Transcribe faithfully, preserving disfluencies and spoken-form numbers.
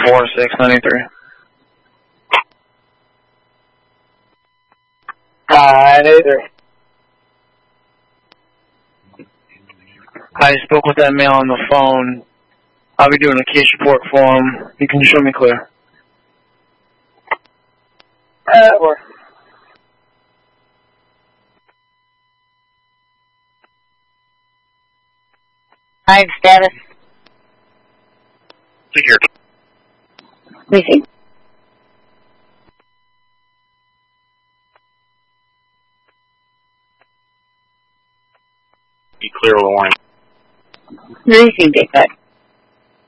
four six ninety-three. nine eighty-three. I spoke with that male on the phone. I'll be doing a case report for him. You can show me clear. That works. Five status. Secure. Missing. Be clear with a warning. Received, eight five.